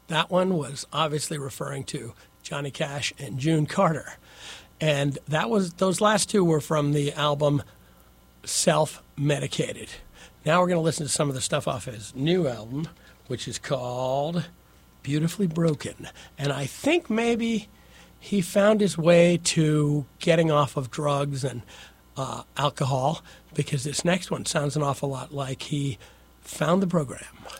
That one was obviously referring to Johnny Cash and June Carter. And those last two were from the album Self-Medicated. Now we're going to listen to some of the stuff off his new album, which is called Beautifully Broken. And I think maybe he found his way to getting off of drugs and alcohol, because this next one sounds an awful lot like he found the program.